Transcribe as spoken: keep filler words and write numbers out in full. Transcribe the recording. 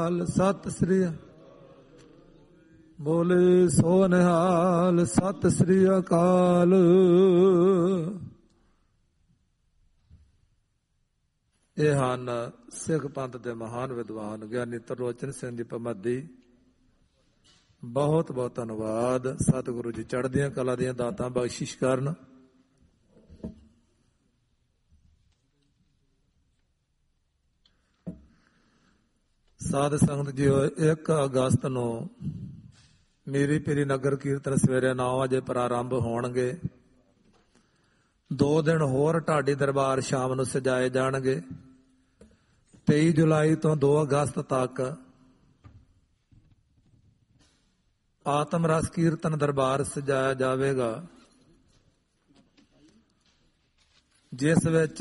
ਨਿਹਾਲ ਸਤਿ ਸ੍ਰੀ ਬੋਲੇ ਸੋ ਨਿਹਾਲ ਸਤਿ ਸ੍ਰੀ ਅਕਾਲ। ਇਹ ਹਨ ਸਿੱਖ ਪੰਥ ਦੇ ਮਹਾਨ ਵਿਦਵਾਨ ਗਿਆਨੀ ਤਰਲੋਚਨ ਸਿੰਘ ਜੀ ਪਮੱਦੀ। ਬਹੁਤ ਬਹੁਤ ਧੰਨਵਾਦ। ਸਤਿਗੁਰੂ ਜੀ ਚੜ੍ਹਦੀਆਂ ਕਲਾ ਦੀਆਂ ਦਾਤਾਂ ਬਖਸ਼ਿਸ਼ ਕਰਨ। ਸਾਧ ਸੰਗਤ ਜੀ, ਇੱਕ ਅਗਸਤ ਨੂੰ ਮੀਰੀ ਪੀਰੀ ਨਗਰ ਕੀਰਤਨ ਸਵੇਰੇ ਨੌ ਵਜੇ ਪ੍ਰਾਰੰਭ ਹੋਣਗੇ। ਦੋ ਦਿਨ ਹੋਰ ਢਾਡੀ ਦਰਬਾਰ ਸ਼ਾਮ ਨੂੰ ਸਜਾਏ ਜਾਣਗੇ। ਤੇਈ ਜੁਲਾਈ ਤੋਂ ਦੋ ਅਗਸਤ ਤੱਕ ਆਤਮ ਰਸ ਕੀਰਤਨ ਦਰਬਾਰ ਸਜਾਇਆ ਜਾਵੇਗਾ, ਜਿਸ ਵਿੱਚ